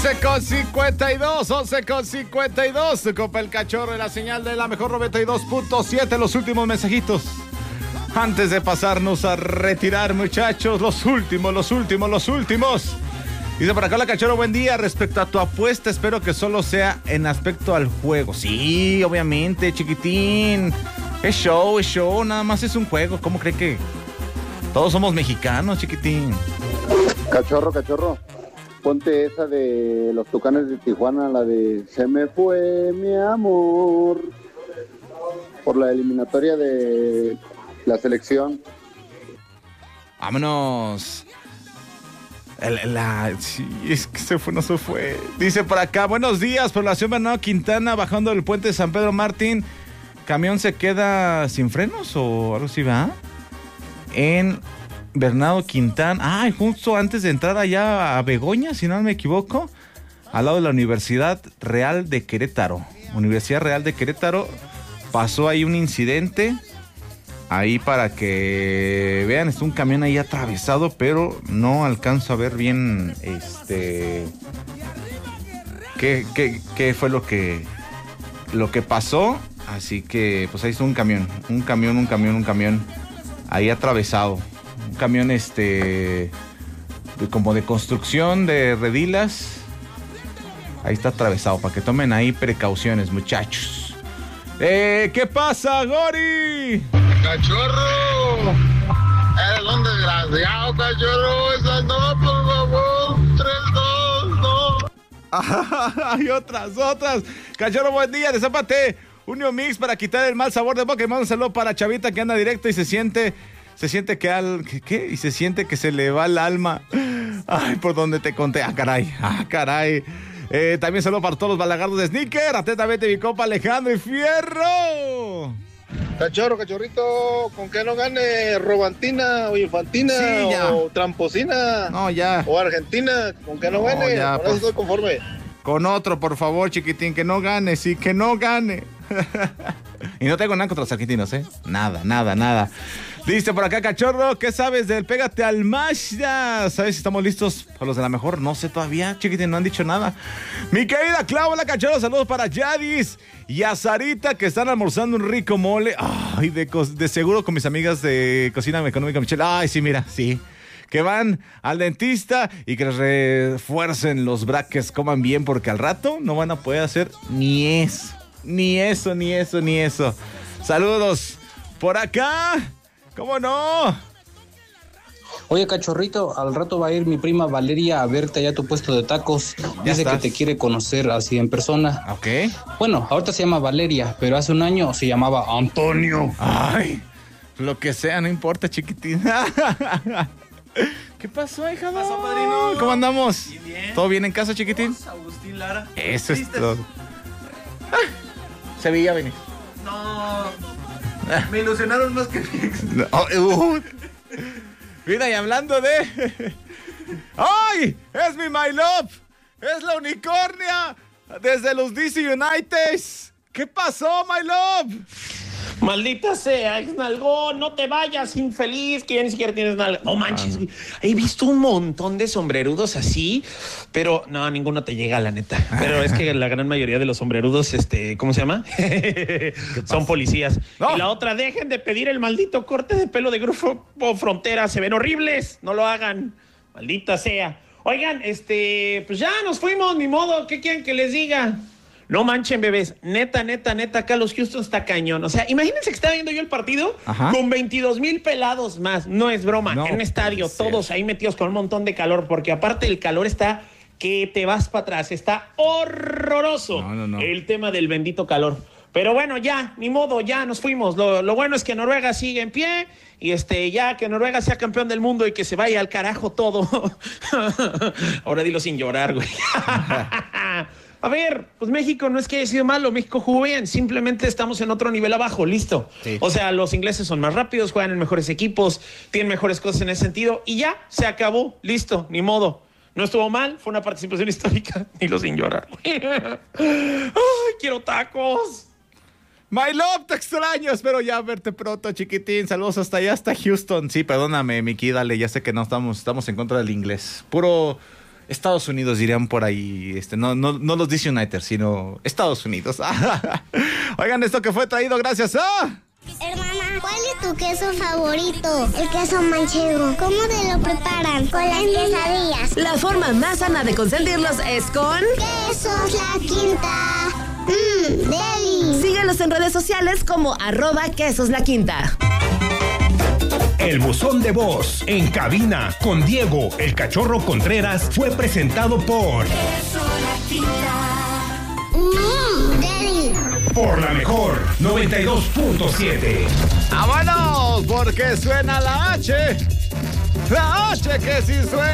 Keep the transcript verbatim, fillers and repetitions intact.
once con cincuenta y dos, once con cincuenta y dos, Copa el Cachorro en la señal de la mejor noventa y dos punto siete. Los últimos mensajitos antes de pasarnos a retirar, muchachos. Los últimos, los últimos, los últimos. Dice por acá la Cachorro, buen día. Respecto a tu apuesta, espero que solo sea en aspecto al juego. Sí, obviamente, chiquitín. Es show, es show, nada más es un juego. ¿Cómo cree que todos somos mexicanos, chiquitín? Cachorro, cachorro. Ponte esa de los Tucanes de Tijuana, la de Se me fue mi amor, por la eliminatoria de la selección. Vámonos. El, la, sí, es que se fue, no se fue. Dice por acá, buenos días, población Bernardo Quintana, bajando del puente de San Pedro Martín. ¿Camión se queda sin frenos o algo así, va? En Bernardo Quintana, ah, justo antes de entrar allá a Begoña, si no me equivoco, al lado de la Universidad Real de Querétaro. Universidad Real de Querétaro, pasó ahí un incidente, ahí para que vean, está un camión ahí atravesado, pero no alcanzo a ver bien, este, qué, qué, qué fue lo que, lo que pasó, así que, pues ahí está un camión, un camión, un camión, un camión, ahí atravesado. Un camión este de, como de construcción de redilas. Ahí está atravesado, para que tomen ahí precauciones, muchachos. Eh, ¿qué pasa, Gori? Cachorro, eres un desgraciado, cachorro. Esa no, por favor. Tres, dos, no. Hay otras, otras. Cachorro, buen día, desapate un mix para quitar el mal sabor de boca. Y mando un saludo para Chavita, que anda directo y se siente Se siente que al... ¿qué, ¿Qué? Y se siente que se le va el alma. Ay, por donde te conté. Ah, caray. Ah, caray. Eh, también saludo para todos los balagardos de Sneaker. Atentamente mi compa Alejandro y Fierro. Cachorro, cachorrito, ¿con qué no gane? ¿Robantina o infantina? Sí, o tramposina? No, ya. ¿O Argentina? ¿Con qué no, No, gane? ya, Con por... eso estoy conforme. Con otro, por favor, chiquitín, que no gane, sí, que no gane. Y no tengo nada contra los argentinos, ¿eh? Nada, nada, nada. Dice por acá, Cachorro, ¿qué sabes del Pégate al Mazda? ¿Sabes si estamos listos para los de la mejor? No sé todavía, chiquitín, no han dicho nada. Mi querida Clau, la Cachorro, saludos para Yadis y a Sarita, que están almorzando un rico mole. Ay, de, de seguro con mis amigas de Cocina Económica Michelle. Ay, sí, mira, sí. Que van al dentista y que les refuercen los braques, coman bien, porque al rato no van a poder hacer ni eso. Ni eso, ni eso, ni eso. Saludos por acá. ¿Cómo no? Oye, Cachorrito, al rato va a ir mi prima Valeria a verte allá a tu puesto de tacos. Dice que te quiere conocer así en persona. Ok. Bueno, ahorita se llama Valeria, pero hace un año se llamaba Antonio. Ay, lo que sea, no importa, chiquitín. ¿Qué pasó, hija? ¿Qué pasó, padrino? ¿Cómo andamos? Bien, bien. ¿Todo bien en casa, chiquitín? Vamos, Agustín Lara. Eso es todo. Ah, Sevilla, vení. No, me ilusionaron más que mi ex. No, uh, mira, y hablando de... ¡Ay! ¡Es mi My Love! ¡Es la unicornia! Desde los D C United. ¿Qué pasó, My Love? Maldita sea, ex nalgón, no te vayas, infeliz, que ya ni siquiera tienes nalga. No manches, güey. He visto un montón de sombrerudos así, pero no, ninguno te llega, la neta. Pero es que la gran mayoría de los sombrerudos, este, ¿cómo se llama? Son policías. No. Y la otra, dejen de pedir el maldito corte de pelo de Grupo Frontera, se ven horribles, no lo hagan. Maldita sea. Oigan, este, pues ya nos fuimos, ni modo, ¿qué quieren que les diga? No manchen, bebés. Neta, neta, neta, acá los Houston está cañón. O sea, imagínense que estaba viendo yo el partido. Ajá. Con veintidós mil pelados más. No es broma. No, en un estadio, todos ahí metidos con un montón de calor, porque aparte el calor está que te vas para atrás. Está horroroso. No, no, no. El tema del bendito calor. Pero bueno, ya, ni modo, ya nos fuimos. Lo, lo bueno es que Noruega sigue en pie y este, ya que Noruega sea campeón del mundo y que se vaya al carajo todo. Ahora dilo sin llorar, güey. A ver, pues México no es que haya sido malo, México jugó bien, simplemente estamos en otro nivel abajo, listo. Sí. O sea, los ingleses son más rápidos, juegan en mejores equipos, tienen mejores cosas en ese sentido y ya, se acabó, listo, ni modo. No estuvo mal, fue una participación histórica, ni lo sin llorar. Ay, quiero tacos. My love, te extraño, espero ya verte pronto, chiquitín. Saludos hasta allá, hasta Houston. Sí, perdóname, Miki, dale, ya sé que no estamos, estamos en contra del inglés. Puro Estados Unidos dirían por ahí, este, no, no, no los dice United, sino Estados Unidos. Oigan, esto que fue traído gracias a... Hermana, ¿cuál es tu queso favorito? El queso manchego. ¿Cómo te lo preparan? Con las quesadillas. La forma más sana de consentirlos es con... Quesos La Quinta. Mmm, deli. Síguelos en redes sociales como arroba quesos La Quinta. El buzón de voz en cabina con Diego el Cachorro Contreras fue presentado por Queso La Quinta. Mmm, deli. Por la mejor noventa y dos punto siete. ¡Vámonos! Porque suena la H. La H que sí suena.